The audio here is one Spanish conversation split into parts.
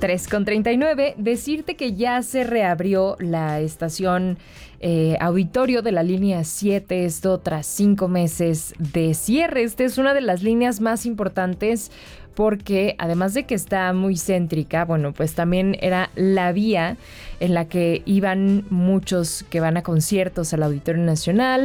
3:39, decirte que ya se reabrió la estación Auditorio de la línea 7, esto tras 5 meses de cierre. Esta es una de las líneas más importantes porque además de que está muy céntrica, bueno, pues también era la vía en la que iban muchos que van a conciertos al Auditorio Nacional,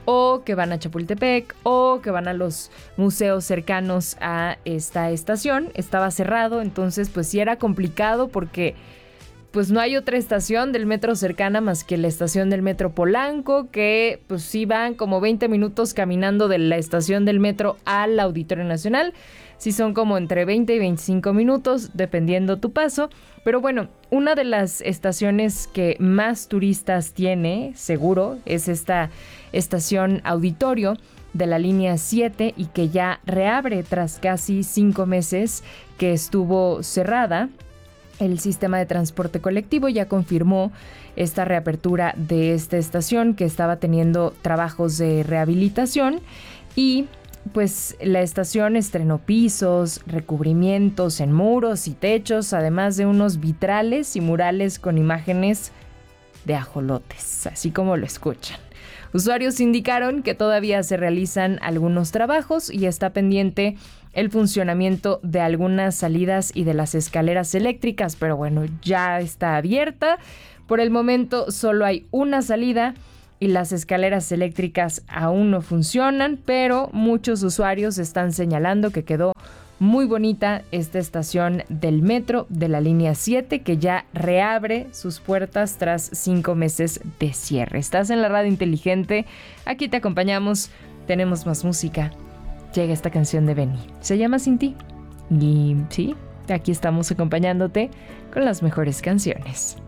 o que van a Chapultepec, o que van a los museos cercanos a esta estación. Estaba cerrado, entonces pues sí era complicado porque pues no hay otra estación del metro cercana más que la estación del metro Polanco, que pues sí van como 20 minutos caminando de la estación del metro al Auditorio Nacional. Sí son como entre 20 y 25 minutos, dependiendo tu paso. Pero bueno, una de las estaciones que más turistas tiene, seguro, es esta estación Auditorio de la línea 7 y que ya reabre tras casi 5 meses que estuvo cerrada. El sistema de transporte colectivo ya confirmó esta reapertura de esta estación que estaba teniendo trabajos de rehabilitación y pues la estación estrenó pisos, recubrimientos en muros y techos, además de unos vitrales y murales con imágenes de ajolotes, así como lo escuchan. Usuarios indicaron que todavía se realizan algunos trabajos y está pendiente el funcionamiento de algunas salidas y de las escaleras eléctricas, pero bueno, ya está abierta. Por el momento solo hay una salida y las escaleras eléctricas aún no funcionan, pero muchos usuarios están señalando que quedó muy bonita esta estación del metro de la línea 7 que ya reabre sus puertas tras 5 meses de cierre. Estás en la radio inteligente, aquí te acompañamos, tenemos más música. Llega esta canción de Benny, se llama Sin Ti. Y sí, aquí estamos acompañándote con las mejores canciones.